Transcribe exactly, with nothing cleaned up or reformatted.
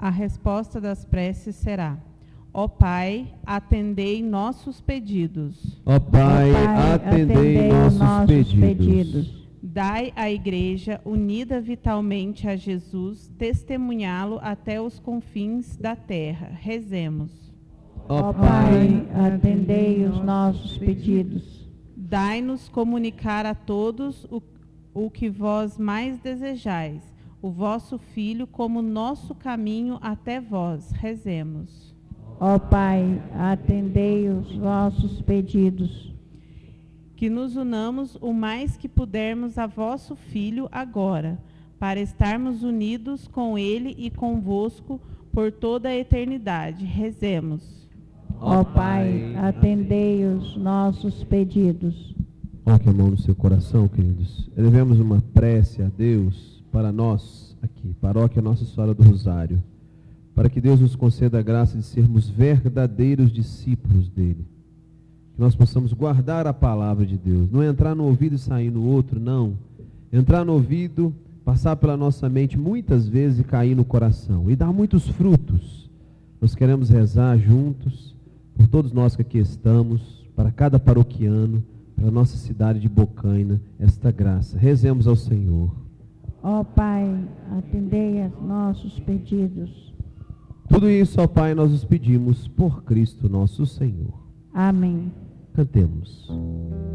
A resposta das preces será: ó Pai, atendei nossos pedidos. Ó Pai, Ó Pai, atendei atendei nossos, nossos pedidos. pedidos. Dai à Igreja, unida vitalmente a Jesus, testemunhá-lo até os confins da terra. Rezemos. Ó Pai, atendei os nossos pedidos. Dai-nos comunicar a todos o, o que vós mais desejais, o vosso Filho como nosso caminho até vós. Rezemos. Ó Pai, atendei os nossos pedidos. Que nos unamos o mais que pudermos a vosso Filho agora, para estarmos unidos com Ele e convosco por toda a eternidade. Rezemos. Ó Pai, atendei os nossos pedidos. Coloque a mão no seu coração, queridos. Elevemos uma prece a Deus para nós, aqui, paróquia Nossa Senhora do Rosário, para que Deus nos conceda a graça de sermos verdadeiros discípulos dele. Que nós possamos guardar a palavra de Deus, não entrar no ouvido e sair no outro, não. Entrar no ouvido, passar pela nossa mente muitas vezes e cair no coração, e dar muitos frutos. Nós queremos rezar juntos, por todos nós que aqui estamos, para cada paroquiano, para a nossa cidade de Bocaina, esta graça. Rezemos ao Senhor. Ó Pai, atendei os nossos pedidos. Tudo isso, ó Pai, nós os pedimos por Cristo nosso Senhor. Amém. Cantemos.